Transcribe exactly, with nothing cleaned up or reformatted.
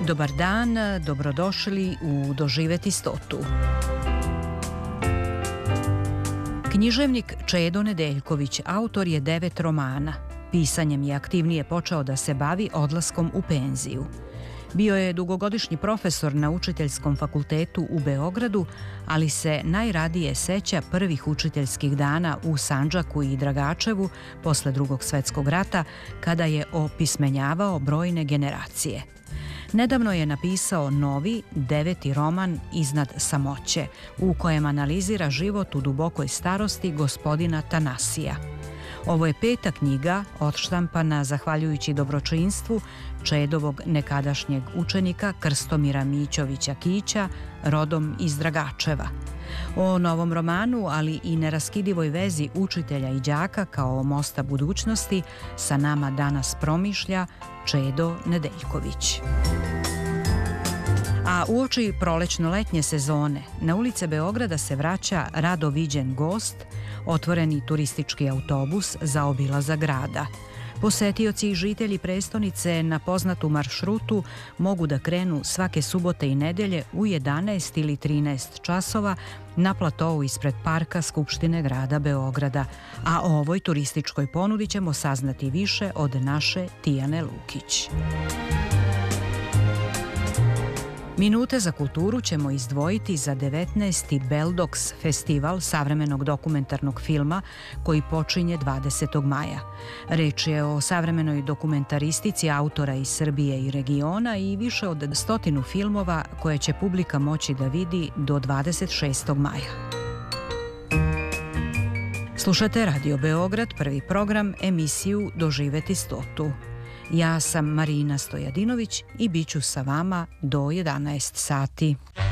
Dobar dan, dobrodošli u Doživeti stotu. Književnik Čedo Nedeljković autor je devet romana. Pisanjem je aktivnije počeo da se bavi odlaskom u penziju. Bio je dugogodišnji profesor na Učiteljskom fakultetu u Beogradu, ali se najradije seća prvih učiteljskih dana u Sandžaku i Dragačevu posle Drugog svetskog rata, kada je opismenjavao brojne generacije. Nedavno je napisao novi, deveti roman Iznad samoće, u kojem analizira život u dubokoj starosti gospodina Tanasija. Ovo je peta knjiga, odštampana zahvaljujući dobročinstvu Čedovog nekadašnjeg učenika Krstomira Mićovića Kića, rodom iz Dragačeva. O novom romanu, ali i neraskidivoj vezi učitelja i đaka kao mosta budućnosti, sa nama danas promišlja Čedo Nedeljković. A uoči prolećno-letnje sezone na ulice Beograda se vraća rado viđen gost, otvoreni turistički autobus za obilazak grada. Posetioci i žitelji prestonice na poznatu maršrutu mogu da krenu svake subote i nedelje u jedanaest ili trinaest časova na platovu ispred parka Skupštine grada Beograda, a o ovoj turističkoj ponudi ćemo saznati više od naše Tijane Lukić. Minute za kulturu ćemo izdvojiti za devetnaesti Beldox festival savremenog dokumentarnog filma koji počinje dvadesetog maja. Reč je o savremenoj dokumentaristici autora iz Srbije i regiona i više od stotinu filmova koje će publika moći da vidi do dvadeset šestog maja. Slušate Radio Beograd, prvi program, emisiju Doživeti stotu. Ja sam Marina Stojadinović i bit ću sa vama do jedanaest sati.